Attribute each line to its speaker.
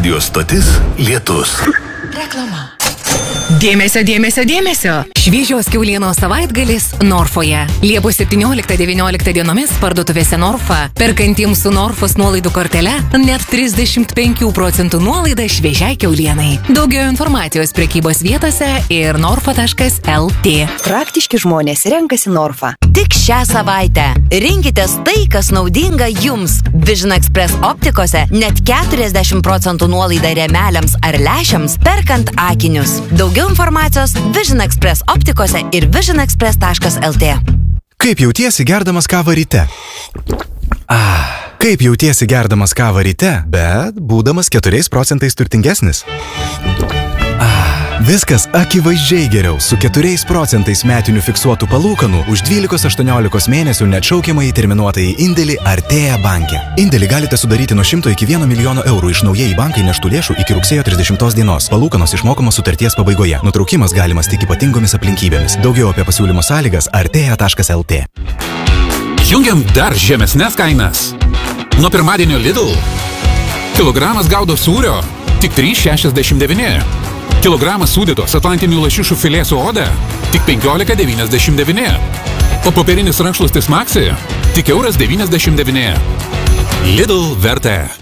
Speaker 1: Radio stotis Lietus.
Speaker 2: Reklama. Dėmesio, dėmesio, dėmesio. Šviežios kiaulienos savaitgalis Norfoje. Liepos 17-19 dienomis parduotuvėse Norfa. Perkantiems su Norfos nuolaidų kortele net 35% nuolaida šviežiai kiaulienai. Daugiau informacijos prekybos vietose ir norfa.lt.
Speaker 3: Praktiški žmonės renkasi Norfa.
Speaker 4: Tik šią savaitę. Rinkitės tai, kas naudinga jums. Vision Express optikose net 40% nuolaida rėmeliams ar lęšiams perkant akinius. Daugiau informacijos Vision Express optikose ir visionexpress.lt.
Speaker 5: Kaip jautiesi gerdamas kavą ryte? Kaip jautiesi gerdamas kavą ryte, bet būdamas 4% turtingesnis? Viskas akivaizdžiai geriau su 4% metinių fiksuotų palūkanų už 12-18 mėnesių neatšaukiamai terminuotai indėlį Artea banke. Indėlį galite sudaryti nuo 100 iki 1 milijono eurų iš naujai bankai neštų lėšų iki rugsėjo 30 dienos. Palūkanos išmokamos sutarties pabaigoje. Nutraukimas galimas tik ypatingomis aplinkybėmis. Daugiau apie pasiūlymo sąlygas artea.lt.
Speaker 6: Jungiam dar žemesnes kainas. Nuo pirmadienio Lidl. Kilogramas gaudo sūrio tik 3,69. Kilogramas sūdytos atlantinių lašišų filė su oda tik 15,99. O popierinis rankšluostis Maxi tik €1,99. Lidl vertė.